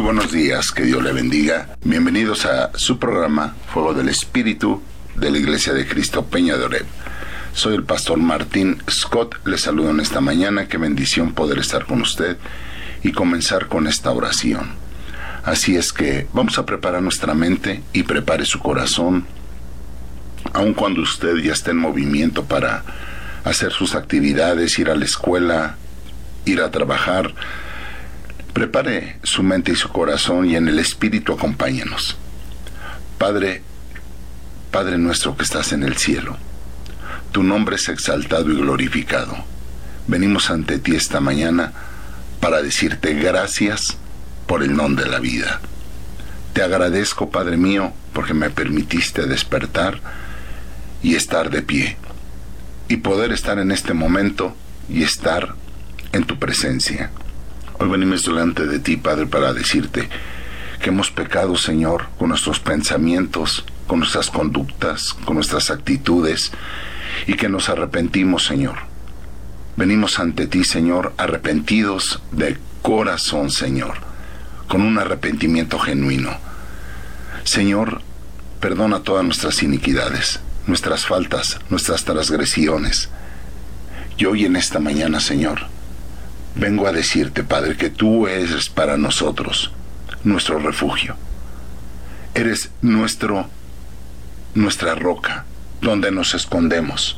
buenos días, que Dios le bendiga. Bienvenidos a su programa Fuego del Espíritu de la Iglesia de Cristo Peña de Oreb. Soy el pastor Martín Scott, les saludo en esta mañana. Qué bendición poder estar con usted y comenzar con esta oración. Así es que vamos a preparar nuestra mente y prepare su corazón, aun cuando usted ya esté en movimiento para hacer sus actividades, ir a la escuela, ir a trabajar. Prepare su mente y su corazón y en el Espíritu acompáñenos. Padre nuestro que estás en el cielo, tu nombre es exaltado y glorificado. Venimos ante ti esta mañana para decirte gracias por el don de la vida. Te agradezco, Padre mío, porque me permitiste despertar y estar de pie, y poder estar en este momento y estar en tu presencia. Hoy venimos delante de ti, Padre, para decirte que hemos pecado, Señor, con nuestros pensamientos, con nuestras conductas, con nuestras actitudes, y que nos arrepentimos, Señor. Venimos ante ti, Señor, arrepentidos de corazón, Señor, con un arrepentimiento genuino. Señor, perdona todas nuestras iniquidades, nuestras faltas, nuestras transgresiones. Y hoy en esta mañana, Señor, vengo a decirte, Padre, que tú eres para nosotros nuestro refugio. Eres nuestra roca, donde nos escondemos.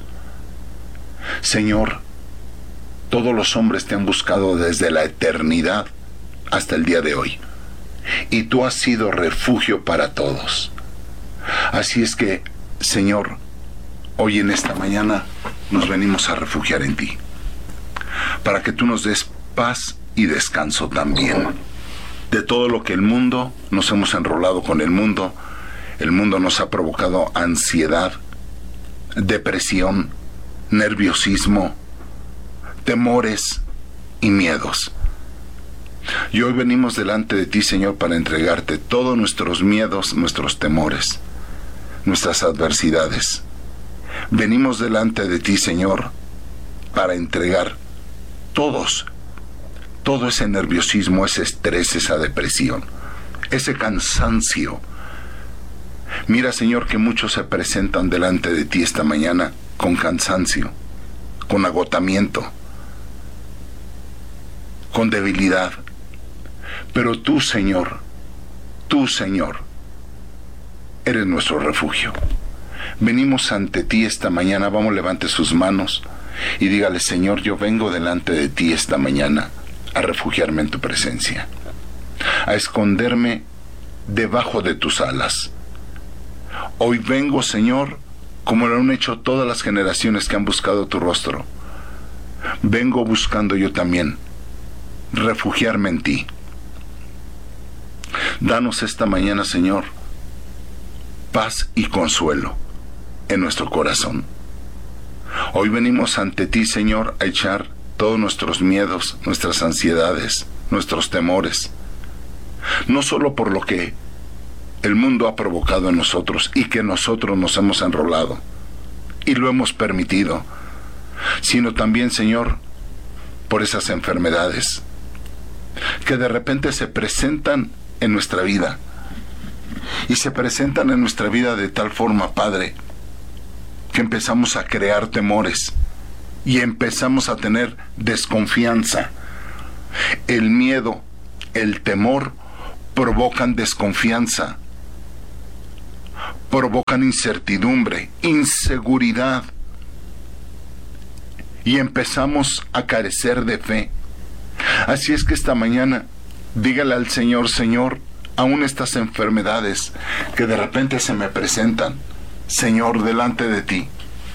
Señor, todos los hombres te han buscado desde la eternidad hasta el día de hoy, y tú has sido refugio para todos. Así es que, Señor, hoy en esta mañana nos venimos a refugiar en ti, para que tú nos des paz y descanso también de todo lo que el mundo, nos hemos enrolado con el mundo nos ha provocado ansiedad, depresión, nerviosismo, temores y miedos. Y hoy venimos delante de ti, Señor, para entregarte todos nuestros miedos, nuestros temores, nuestras adversidades. Venimos delante de ti, Señor, para entregar todo ese nerviosismo, ese estrés, esa depresión, ese cansancio. Mira, Señor, que muchos se presentan delante de ti esta mañana con cansancio, con agotamiento, con debilidad. Pero tú, Señor, eres nuestro refugio. Venimos ante ti esta mañana. Vamos, levante sus manos y dígale: Señor, yo vengo delante de ti esta mañana a refugiarme en tu presencia, a esconderme debajo de tus alas. Hoy vengo, Señor, como lo han hecho todas las generaciones que han buscado tu rostro. Vengo buscando yo también refugiarme en ti. Danos esta mañana, Señor, paz y consuelo en nuestro corazón. Hoy venimos ante ti, Señor, a echar todos nuestros miedos, nuestras ansiedades, nuestros temores, no solo por lo que el mundo ha provocado en nosotros y que nosotros nos hemos enrolado y lo hemos permitido, sino también, Señor, por esas enfermedades que de repente se presentan en nuestra vida, y se presentan en nuestra vida de tal forma, Padre, que empezamos a crear temores y empezamos a tener desconfianza. El miedo, el temor provocan desconfianza, provocan incertidumbre, inseguridad, y empezamos a carecer de fe. Así es que esta mañana dígale al Señor: Señor, aún estas enfermedades que de repente se me presentan, Señor, delante de ti,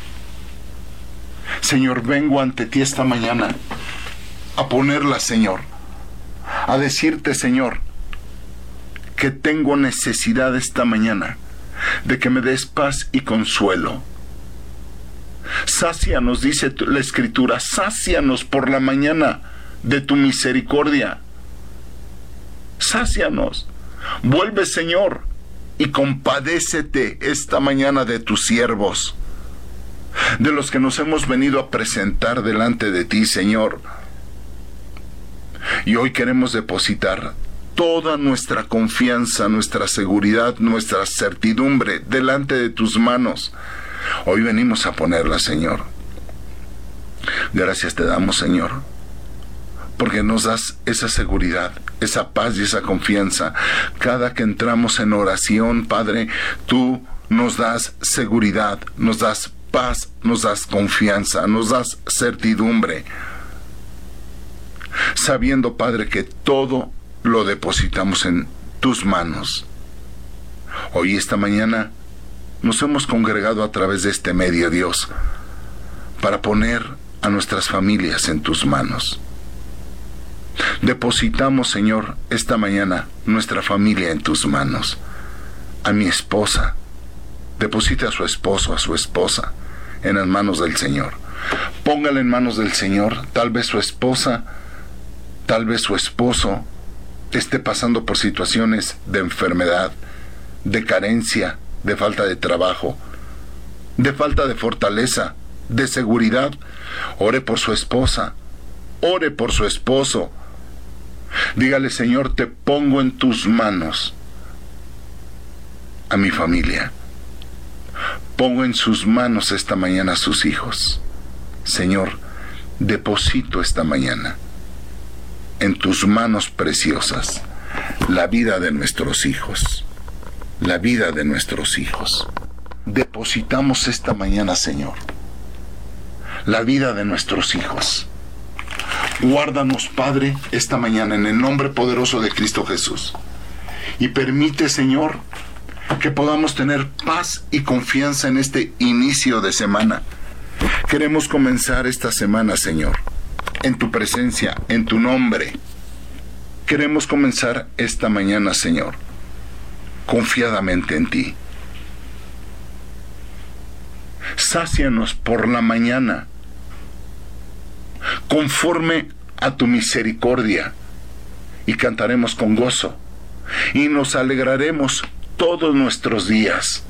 Señor, vengo ante ti esta mañana a ponerlas, Señor, a decirte, Señor, que tengo necesidad esta mañana de que me des paz y consuelo. Sácianos, dice la Escritura, sácianos por la mañana de tu misericordia. Sácianos. Vuelve, Señor, y compadécete esta mañana de tus siervos, de los que nos hemos venido a presentar delante de ti, Señor. Y hoy queremos depositar toda nuestra confianza, nuestra seguridad, nuestra certidumbre delante de tus manos. Hoy venimos a ponerla, Señor. Gracias te damos, Señor, porque nos das esa seguridad, esa paz y esa confianza. Cada que entramos en oración, Padre, tú nos das seguridad, nos das paz, nos das confianza, nos das certidumbre, sabiendo, Padre, que todo lo depositamos en tus manos. Hoy, esta mañana, nos hemos congregado a través de este medio, Dios, para poner a nuestras familias en tus manos. Depositamos, Señor, esta mañana nuestra familia en tus manos. A mi esposa, deposita a su esposo, a su esposa, en las manos del Señor. Póngala en manos del Señor. Tal vez su esposa, tal vez su esposo esté pasando por situaciones de enfermedad, de carencia, de falta de trabajo, de falta de fortaleza, de seguridad. Ore por su esposa, ore por su esposo. Dígale: Señor, te pongo en tus manos a mi familia. Pongo en sus manos esta mañana a sus hijos. Señor, deposito esta mañana en tus manos preciosas la vida de nuestros hijos, la vida de nuestros hijos. Depositamos esta mañana, Señor, la vida de nuestros hijos. Guárdanos, Padre, esta mañana en el nombre poderoso de Cristo Jesús. Y permite, Señor, que podamos tener paz y confianza en este inicio de semana. Queremos comenzar esta semana, Señor, en tu presencia, en tu nombre. Queremos comenzar esta mañana, Señor, confiadamente en ti. Sácianos por la mañana, conforme a tu misericordia, y cantaremos con gozo, y nos alegraremos todos nuestros días.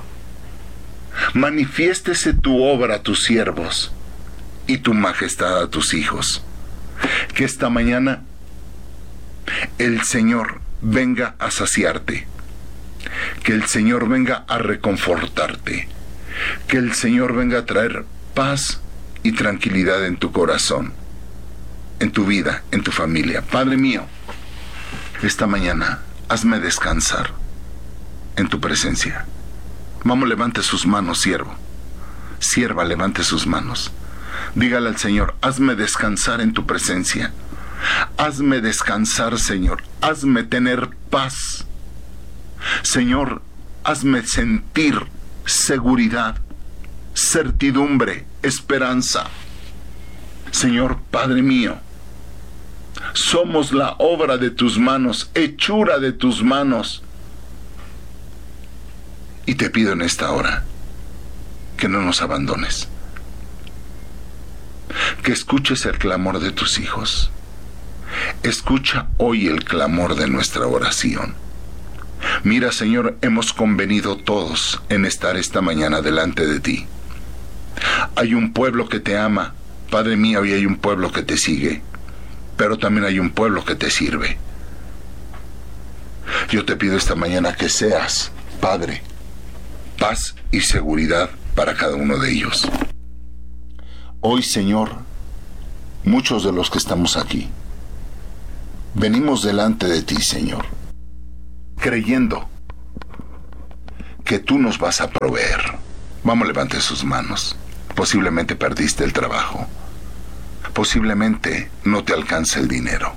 Manifiéstese tu obra a tus siervos, y tu majestad a tus hijos. Que esta mañana el Señor venga a saciarte, que el Señor venga a reconfortarte, que el Señor venga a traer paz y tranquilidad en tu corazón, en tu vida, en tu familia. Padre mío, esta mañana hazme descansar en tu presencia. Vamos, levante sus manos, siervo. Sierva, levante sus manos. Dígale al Señor: hazme descansar en tu presencia. Hazme descansar, Señor. Hazme tener paz. Señor, hazme sentir seguridad, certidumbre, esperanza. Señor, Padre mío, somos la obra de tus manos, hechura de tus manos. Y te pido en esta hora que no nos abandones, que escuches el clamor de tus hijos. Escucha hoy el clamor de nuestra oración. Mira, Señor, hemos convenido todos en estar esta mañana delante de ti. Hay un pueblo que te ama, Padre mío, y hay un pueblo que te sigue, pero también hay un pueblo que te sirve. Yo te pido esta mañana que seas, Padre, paz y seguridad para cada uno de ellos. Hoy, Señor, muchos de los que estamos aquí venimos delante de ti, Señor, creyendo que tú nos vas a proveer. Vamos, levante sus manos. Posiblemente perdiste el trabajo. Posiblemente no te alcanza el dinero.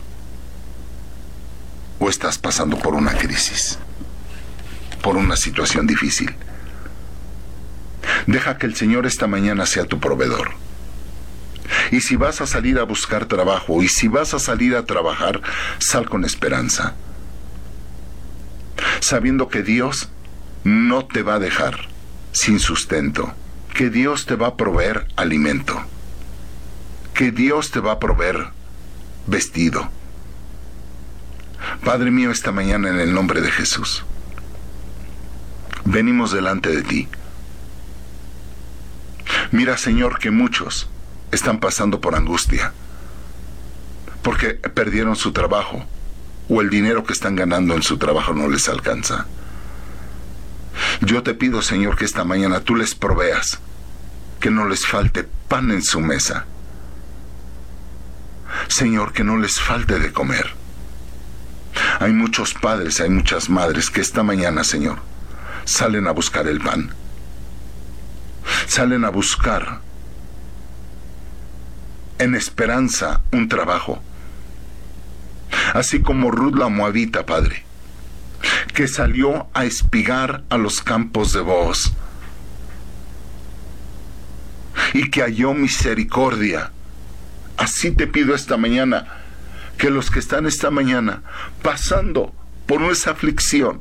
O estás pasando por una crisis, por una situación difícil. Deja que el Señor esta mañana sea tu proveedor. Y si vas a salir a buscar trabajo, y si vas a salir a trabajar, sal con esperanza, sabiendo que Dios no te va a dejar sin sustento, que Dios te va a proveer alimento, que Dios te va a proveer vestido. Padre mío, esta mañana en el nombre de Jesús, venimos delante de ti. Mira, Señor, que muchos están pasando por angustia, porque perdieron su trabajo, o el dinero que están ganando en su trabajo no les alcanza. Yo te pido, Señor, que esta mañana tú les proveas, que no les falte pan en su mesa. Señor, que no les falte de comer. Hay muchos padres, hay muchas madres que esta mañana, Señor, salen a buscar el pan. Salen a buscar en esperanza un trabajo. Así como Ruth la Moabita, Padre, que salió a espigar a los campos de Booz y que halló misericordia. Así te pido esta mañana que los que están esta mañana pasando por esa aflicción,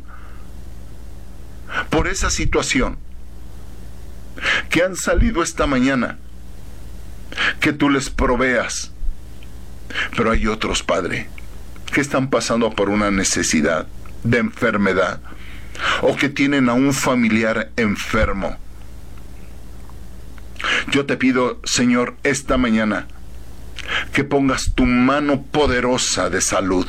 por esa situación, que han salido esta mañana, que tú les proveas. Pero hay otros, Padre, que están pasando por una necesidad de enfermedad, o que tienen a un familiar enfermo. Yo te pido, Señor, esta mañana, que pongas tu mano poderosa de salud,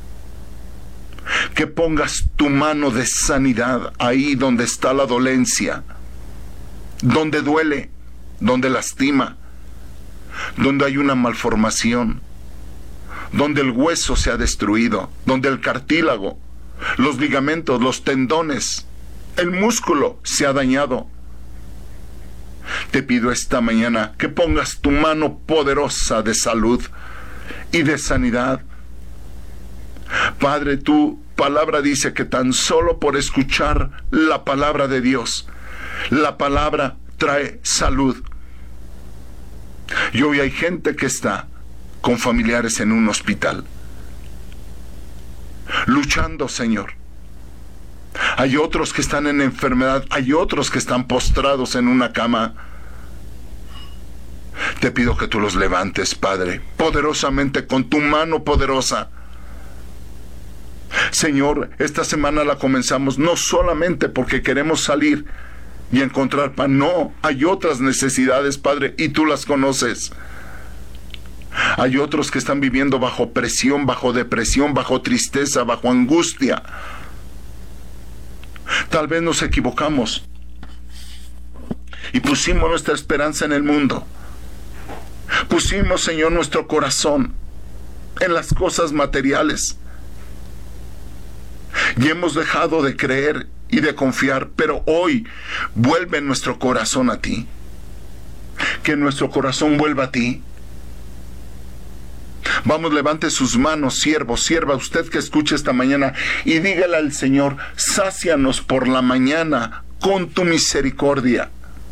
que pongas tu mano de sanidad ahí donde está la dolencia, donde duele, donde lastima, donde hay una malformación, donde el hueso se ha destruido, donde el cartílago, los ligamentos, los tendones, el músculo se ha dañado. Te pido esta mañana que pongas tu mano poderosa de salud y de sanidad. Padre, tu palabra dice que tan solo por escuchar la palabra de Dios, la palabra trae salud. Y hoy hay gente que está con familiares en un hospital, luchando, Señor. Hay otros que están en enfermedad, hay otros que están postrados en una cama. Te pido que tú los levantes, Padre, poderosamente, con tu mano poderosa. Señor, esta semana la comenzamos no solamente porque queremos salir y encontrar pan, no, hay otras necesidades, Padre, y tú las conoces. Hay otros que están viviendo bajo presión, bajo depresión, bajo tristeza, bajo angustia. Tal vez nos equivocamos y pusimos nuestra esperanza en el mundo. Pusimos, Señor, nuestro corazón en las cosas materiales y hemos dejado de creer y de confiar, pero hoy vuelve nuestro corazón a ti. Que nuestro corazón vuelva a ti. Vamos, levante sus manos, siervo, sierva, usted que escuche esta mañana, y dígale al Señor: sácianos por la mañana con tu misericordia.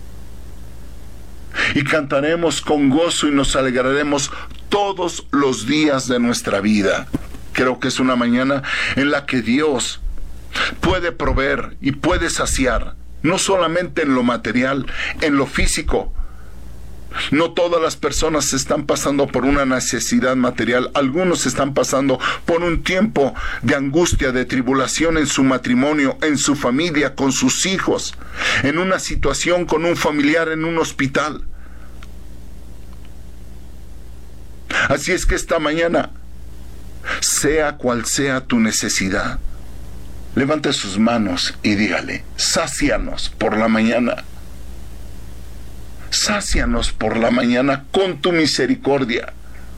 Y cantaremos con gozo y nos alegraremos todos los días de nuestra vida. Creo que es una mañana en la que Dios puede proveer y puede saciar, no solamente en lo material, en lo físico. No todas las personas están pasando por una necesidad material. Algunos están pasando por un tiempo de angustia, de tribulación en su matrimonio, en su familia, con sus hijos, en una situación con un familiar en un hospital. Así es que esta mañana, sea cual sea tu necesidad, levante sus manos y dígale: sácianos por la mañana. Sácianos por la mañana con tu misericordia.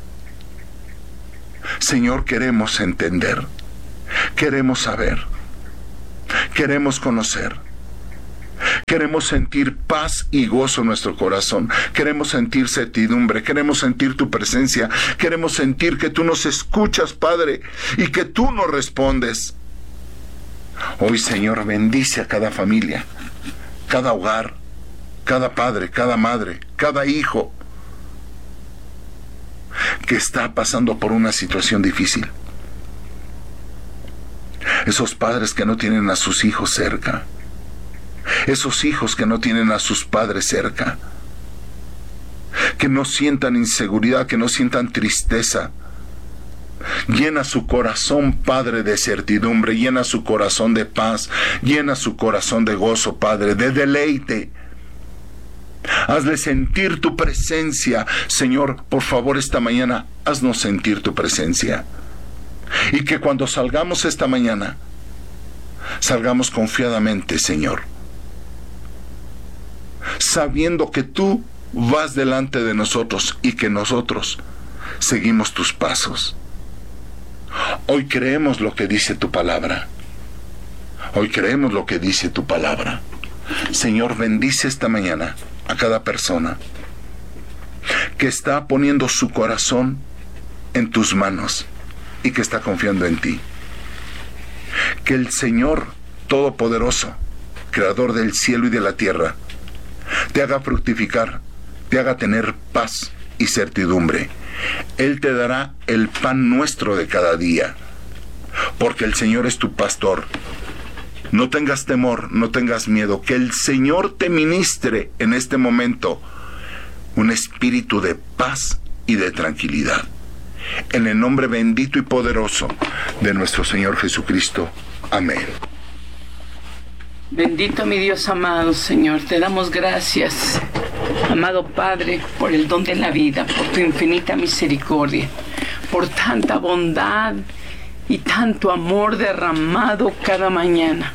Señor, queremos entender, queremos saber, queremos conocer, queremos sentir paz y gozo en nuestro corazón, queremos sentir certidumbre, queremos sentir tu presencia, queremos sentir que tú nos escuchas, Padre, y que tú nos respondes. Hoy, Señor, bendice a cada familia, cada hogar, cada padre, cada madre, cada hijo que está pasando por una situación difícil. Esos padres que no tienen a sus hijos cerca, esos hijos que no tienen a sus padres cerca, que no sientan inseguridad, que no sientan tristeza. Llena su corazón, Padre, de certidumbre, llena su corazón de paz, llena su corazón de gozo, Padre, de deleite. Hazle sentir tu presencia, Señor. Por favor, esta mañana, haznos sentir tu presencia. Y que cuando salgamos esta mañana, salgamos confiadamente, Señor, sabiendo que tú vas delante de nosotros y que nosotros seguimos tus pasos. Hoy creemos lo que dice tu palabra. Hoy creemos lo que dice tu palabra. Señor, bendice esta mañana a cada persona que está poniendo su corazón en tus manos y que está confiando en ti. Que el Señor Todopoderoso, Creador del cielo y de la tierra, te haga fructificar, te haga tener paz y certidumbre. Él te dará el pan nuestro de cada día, porque el Señor es tu pastor. No tengas temor, no tengas miedo, que el Señor te ministre en este momento un espíritu de paz y de tranquilidad. En el nombre bendito y poderoso de nuestro Señor Jesucristo. Amén. Bendito mi Dios amado, Señor, te damos gracias, amado Padre, por el don de la vida, por tu infinita misericordia, por tanta bondad y tanto amor derramado cada mañana,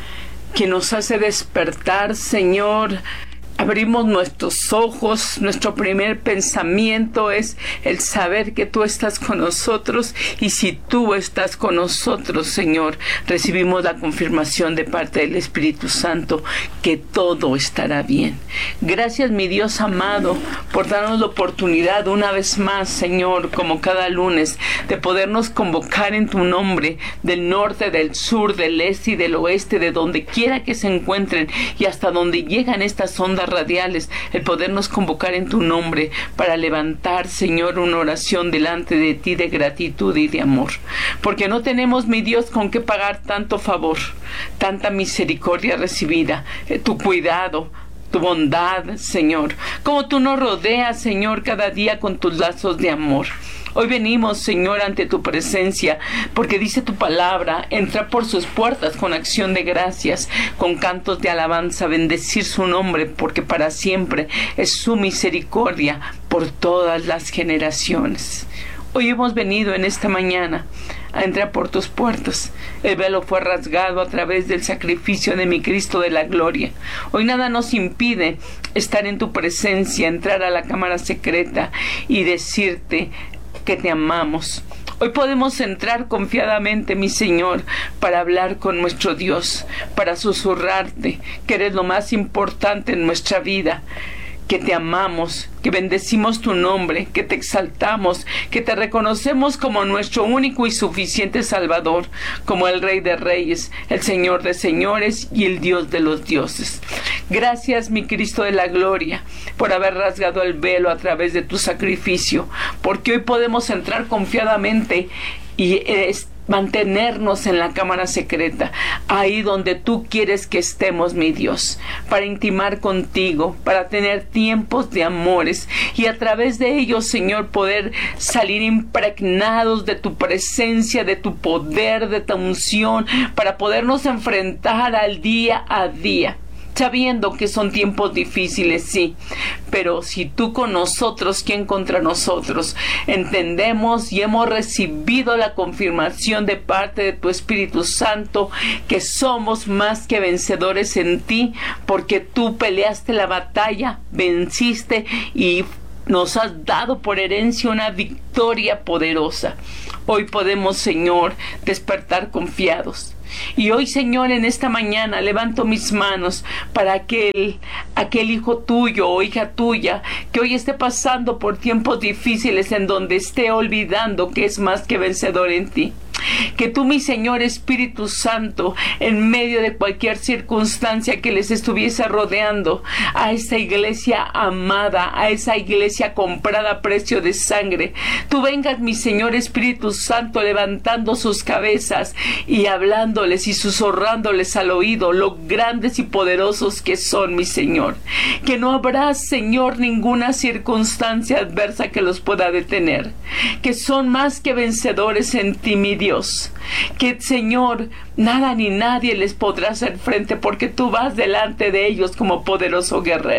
que nos hace despertar, Señor. Abrimos nuestros ojos, nuestro primer pensamiento es el saber que tú estás con nosotros, y si tú estás con nosotros, Señor, recibimos la confirmación de parte del Espíritu Santo que todo estará bien. Gracias, mi Dios amado, por darnos la oportunidad una vez más, Señor, como cada lunes, de podernos convocar en tu nombre, del norte, del sur, del este y del oeste, de donde quiera que se encuentren y hasta donde llegan estas ondas radiales, el podernos convocar en tu nombre para levantar, Señor, una oración delante de ti de gratitud y de amor, porque no tenemos, mi Dios, con qué pagar tanto favor, tanta misericordia recibida, tu cuidado, tu bondad, Señor, como tú nos rodeas, Señor, cada día con tus lazos de amor. Hoy venimos, Señor, ante tu presencia, porque dice tu palabra, entra por sus puertas con acción de gracias, con cantos de alabanza, bendecir su nombre, porque para siempre es su misericordia por todas las generaciones. Hoy hemos venido en esta mañana a entrar por tus puertas. El velo fue rasgado a través del sacrificio de mi Cristo de la gloria. Hoy nada nos impide estar en tu presencia, entrar a la cámara secreta y decirte que te amamos. Hoy podemos entrar confiadamente, mi Señor, para hablar con nuestro Dios, para susurrarte que eres lo más importante en nuestra vida, que te amamos, que bendecimos tu nombre, que te exaltamos, que te reconocemos como nuestro único y suficiente Salvador, como el Rey de Reyes, el Señor de Señores y el Dios de los dioses. Gracias, mi Cristo de la gloria, por haber rasgado el velo a través de tu sacrificio, porque hoy podemos entrar confiadamente y mantenernos en la cámara secreta, ahí donde tú quieres que estemos, mi Dios, para intimar contigo, para tener tiempos de amores y a través de ellos, Señor, poder salir impregnados de tu presencia, de tu poder, de tu unción, para podernos enfrentar al día a día. Sabiendo que son tiempos difíciles, sí, pero si tú con nosotros, ¿quién contra nosotros? Entendemos y hemos recibido la confirmación de parte de tu Espíritu Santo que somos más que vencedores en ti, porque tú peleaste la batalla, venciste y nos has dado por herencia una victoria poderosa. Hoy podemos, Señor, despertar confiados. Y hoy, Señor, en esta mañana levanto mis manos para aquel hijo tuyo o hija tuya que hoy esté pasando por tiempos difíciles, en donde esté olvidando que es más que vencedor en ti. Que tú, mi Señor Espíritu Santo, en medio de cualquier circunstancia que les estuviese rodeando, a esa iglesia amada, a esa iglesia comprada a precio de sangre, tú vengas, mi Señor Espíritu Santo, levantando sus cabezas y hablándoles y susurrándoles al oído lo grandes y poderosos que son, mi Señor. Que no habrá, Señor, ninguna circunstancia adversa que los pueda detener. Que son más que vencedores en ti, mi Dios. Que, Señor, nada ni nadie les podrá hacer frente, porque tú vas delante de ellos como poderoso guerrero.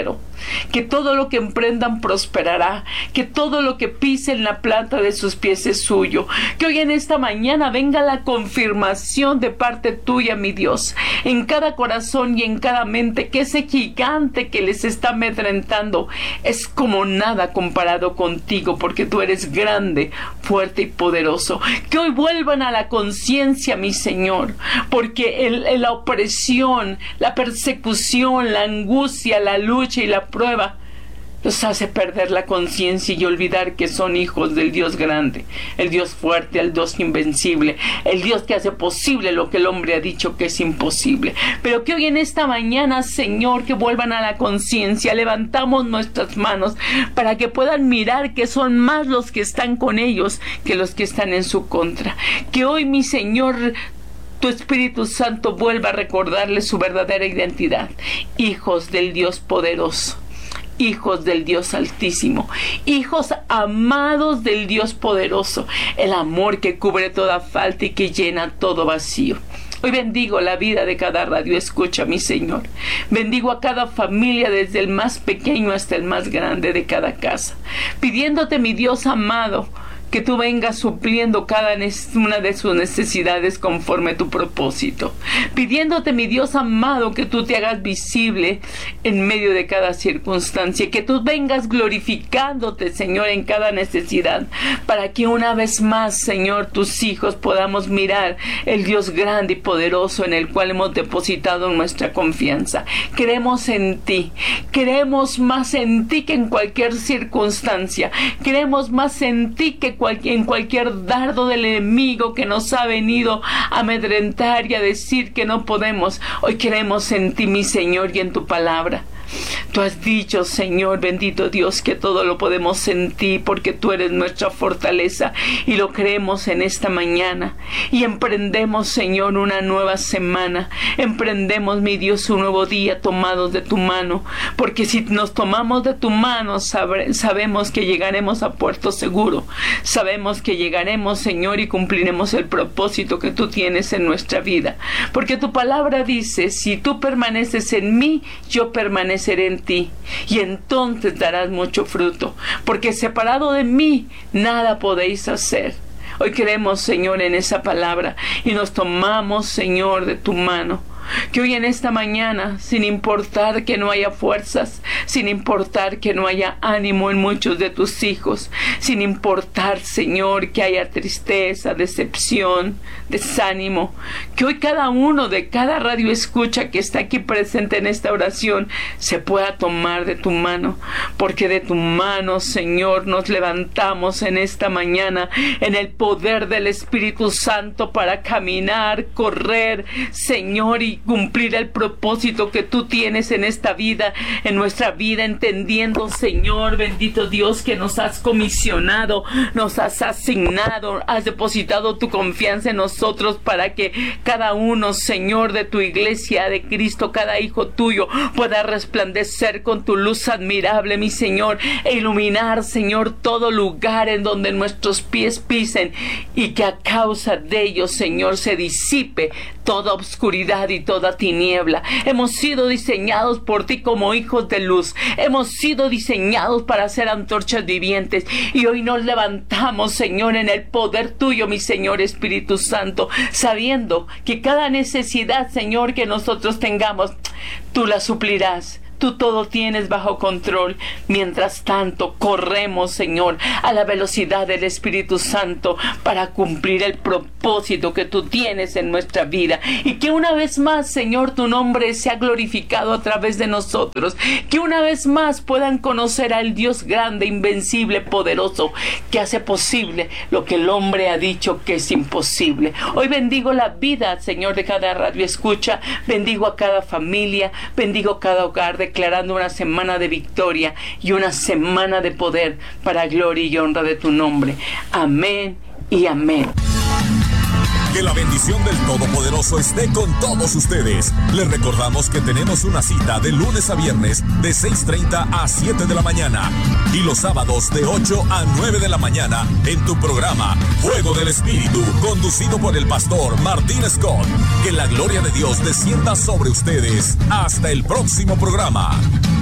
que todo lo que emprendan prosperará, que todo lo que pisen la planta de sus pies es suyo. Que hoy en esta mañana venga la confirmación de parte tuya, mi Dios, en cada corazón y en cada mente, que ese gigante que les está amedrentando es como nada comparado contigo, porque tú eres grande, fuerte y poderoso. Que hoy vuelvan a la conciencia, mi Señor, porque la opresión, la persecución, la angustia, la lucha y la prueba los hace perder la conciencia y olvidar que son hijos del Dios grande, el Dios fuerte, el Dios invencible, el Dios que hace posible lo que el hombre ha dicho que es imposible. Pero que hoy en esta mañana, Señor, que vuelvan a la conciencia, levantamos nuestras manos para que puedan mirar que son más los que están con ellos que los que están en su contra. Que hoy, mi Señor, tu Espíritu Santo vuelva a recordarles su verdadera identidad, hijos del Dios poderoso, hijos del Dios altísimo, hijos amados del Dios poderoso, el amor que cubre toda falta y que llena todo vacío. Hoy bendigo la vida de cada radio escucha, mi Señor. Bendigo a cada familia, desde el más pequeño hasta el más grande de cada casa, pidiéndote, mi Dios amado, que tú vengas supliendo cada una de sus necesidades conforme a tu propósito. Pidiéndote, mi Dios amado, que tú te hagas visible en medio de cada circunstancia. Que tú vengas glorificándote, Señor, en cada necesidad. Para que una vez más, Señor, tus hijos podamos mirar el Dios grande y poderoso en el cual hemos depositado nuestra confianza. Creemos en ti. Creemos más en ti que en cualquier circunstancia. Creemos más en ti que en cualquier dardo del enemigo que nos ha venido a amedrentar y a decir que no podemos. Hoy creemos en ti, mi Señor, y en tu palabra. Tú has dicho, Señor, bendito Dios, que todo lo podemos en ti, porque tú eres nuestra fortaleza, y lo creemos en esta mañana. Y emprendemos, Señor, una nueva semana. Emprendemos, mi Dios, un nuevo día tomados de tu mano, porque si nos tomamos de tu mano, sabemos que llegaremos a puerto seguro. Sabemos que llegaremos, Señor, y cumpliremos el propósito que tú tienes en nuestra vida, porque tu palabra dice: si tú permaneces en mí, yo permaneceré en ti, y entonces darás mucho fruto, porque separado de mí nada podéis hacer. Hoy creemos, Señor, en esa palabra y nos tomamos, Señor, de tu mano. Que hoy en esta mañana, sin importar que no haya fuerzas, sin importar que no haya ánimo en muchos de tus hijos, sin importar, Señor, que haya tristeza, decepción, desánimo, que hoy cada uno de cada radio escucha que está aquí presente en esta oración se pueda tomar de tu mano, porque de tu mano, Señor, nos levantamos en esta mañana en el poder del Espíritu Santo para caminar, correr, Señor, y cumplir el propósito que tú tienes en esta vida, en nuestra vida, entendiendo, Señor, bendito Dios, que nos has comisionado, nos has asignado, has depositado tu confianza en nosotros para que cada uno, Señor, de tu iglesia de Cristo, cada hijo tuyo, pueda resplandecer con tu luz admirable, mi Señor, e iluminar, Señor, todo lugar en donde nuestros pies pisen, y que a causa de ellos, Señor, se disipe toda obscuridad y toda tiniebla. Hemos sido diseñados por ti como hijos de luz. Hemos sido diseñados para ser antorchas vivientes, y hoy nos levantamos, Señor, en el poder tuyo, mi Señor Espíritu Santo, sabiendo que cada necesidad, Señor, que nosotros tengamos, tú la suplirás. Tú todo tienes bajo control. Mientras tanto, corremos, Señor, a la velocidad del Espíritu Santo para cumplir el propósito que tú tienes en nuestra vida. Y que una vez más, Señor, tu nombre sea glorificado a través de nosotros. Que una vez más puedan conocer al Dios grande, invencible, poderoso, que hace posible lo que el hombre ha dicho que es imposible. Hoy bendigo la vida, Señor, de cada radio escucha. Bendigo a cada familia. Bendigo cada hogar, declarando una semana de victoria y una semana de poder para gloria y honra de tu nombre. Amén y amén. Que la bendición del Todopoderoso esté con todos ustedes. Les recordamos que tenemos una cita de lunes a viernes de 6:30 a 7 de la mañana y los sábados de 8 a 9 de la mañana en tu programa Fuego del Espíritu, conducido por el pastor Martín Scott. Que la gloria de Dios descienda sobre ustedes. Hasta el próximo programa.